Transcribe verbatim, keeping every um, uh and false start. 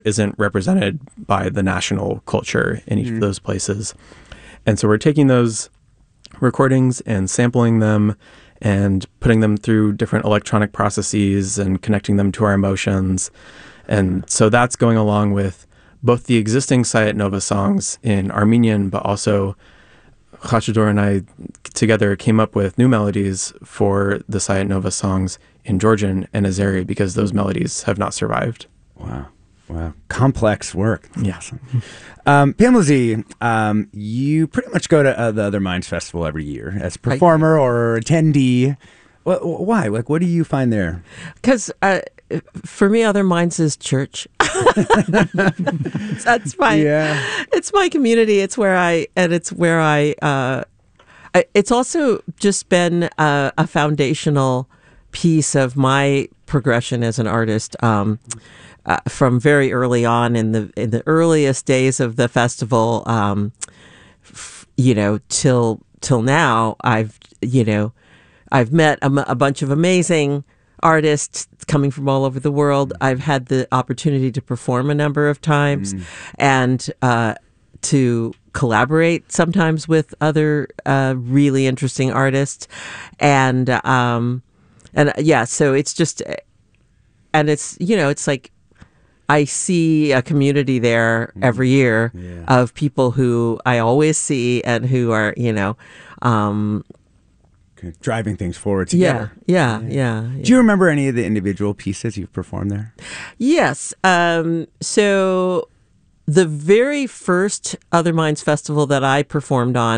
isn't represented by the national culture in each mm. of those places. And so we're taking those recordings and sampling them and putting them through different electronic processes and connecting them to our emotions. And so that's going along with both the existing Sayat Nova songs in Armenian, but also Khachador and I together came up with new melodies for the Sayat Nova songs in Georgian and Azeri because those melodies have not survived. Wow. Wow. Complex work. Yes. Um, Pamela Z, um, you pretty much go to uh, the Other Minds Festival every year as a performer or attendee. What, why? Like, what do you find there? Because uh, for me, Other Minds is church. That's my, yeah. It's my community. It's where I, and it's where I, uh, I it's also just been a, a foundational piece of my progression as an artist. Um, Uh, from very early on in the in the earliest days of the festival, um, f- you know, till till now, I've you know, I've met a, m- a bunch of amazing artists coming from all over the world. I've had the opportunity to perform a number of times, mm. and uh, to collaborate sometimes with other uh, really interesting artists, and um, and yeah, so it's just, and it's you know, it's like. I see a community there every year yeah. of people who I always see and who are, you know, um, okay. driving things forward together. Yeah, yeah, yeah, yeah. Do you remember any of the individual pieces you've performed there? Yes. Um, so the very first Other Minds Festival that I performed on